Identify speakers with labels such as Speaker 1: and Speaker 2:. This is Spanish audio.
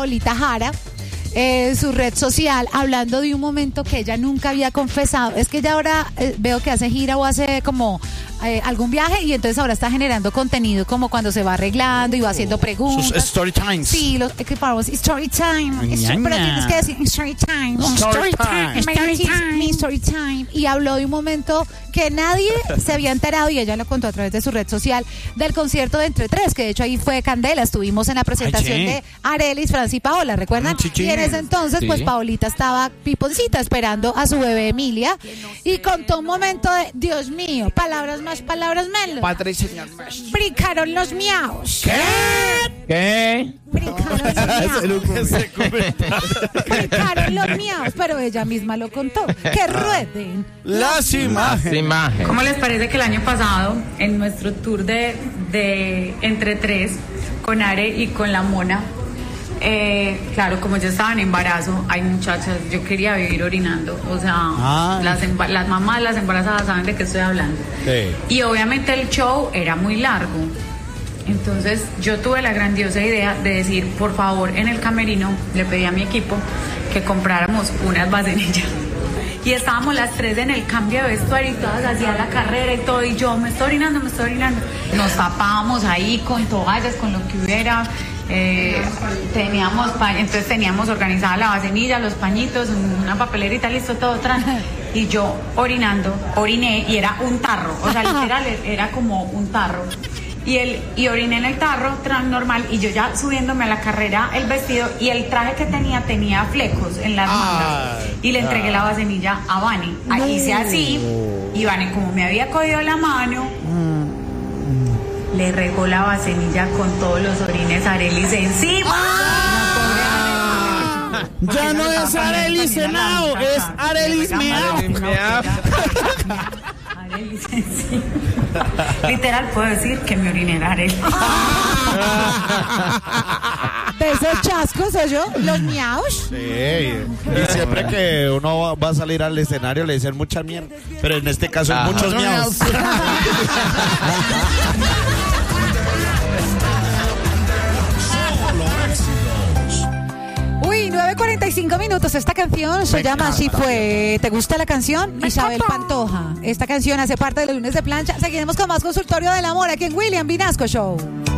Speaker 1: Paolita Jara, su red social, hablando de un momento que ella nunca había confesado. Es que ella ahora veo que hace gira o hace como algún viaje, y entonces ahora está generando contenido como cuando se va arreglando y va haciendo preguntas.
Speaker 2: Sus story times.
Speaker 1: Sí, que paramos, story time. Pero tienes que decir story time.
Speaker 2: Story time.
Speaker 1: Mi story time. Y habló de un momento que nadie se había enterado, y ella lo contó a través de su red social, del concierto de Entre Tres, que de hecho ahí fue Candela. Estuvimos en la presentación de Arelis, Franci y Paola, ¿recuerdan? Y en ese entonces, pues Paolita estaba piponcita esperando a su bebé Emilia, y contó un momento de, Dios mío, palabras más, palabras menos.
Speaker 2: Patricia.
Speaker 1: Brincaron los miaos.
Speaker 3: ¿Qué?
Speaker 1: Brincaron los miaos. Brincaron los miaos, pero ella misma lo contó. Que rueden
Speaker 2: Las imágenes.
Speaker 4: ¿Cómo les parece que el año pasado, en nuestro tour de Entre Tres, con Are y con la Mona, claro, como yo estaba en embarazo, hay muchachas, yo quería vivir orinando, o sea, las mamás, las embarazadas saben de qué estoy hablando. Sí. Y obviamente el show era muy largo. Entonces yo tuve la grandiosa idea de decir, por favor, en el camerino le pedí a mi equipo que compráramos unas vasenillas. Y estábamos las tres en el cambio de vestuario y todas hacían la carrera y todo, y yo me estoy orinando. Nos tapábamos ahí con toallas, con lo que hubiera. Teníamos organizada la vasenilla, los pañitos, una papelerita, listo, todo atrás. Y yo oriné, y era un tarro, o sea, literal era como un tarro. Y oriné en el tarro normal, y yo ya subiéndome a la carrera el vestido, y el traje que tenía flecos en las mangas, y le entregué la vasenilla a Vani. Ahí hice así, y Vani, como me había cogido la mano, le regó la vasenilla con todos los orines a Arelis encima.
Speaker 2: Ya no es Arelis Senao, es Arelis Meao.
Speaker 4: Arelis encima. Literal, puedo decir que me oriné en Arelis.
Speaker 1: ¿De esos chascos soy yo? ¿Los miaos?
Speaker 2: Sí. Y siempre que uno va a salir al escenario le dicen mucha mierda, pero en este caso es muchos miaos.
Speaker 1: Uy, 9:45 minutos. Esta canción se llama Así Fue. ¿Te gusta la canción? Isabel Pantoja. Esta canción hace parte de los lunes de plancha. Seguiremos con más Consultorio del Amor aquí en William Vinasco Show.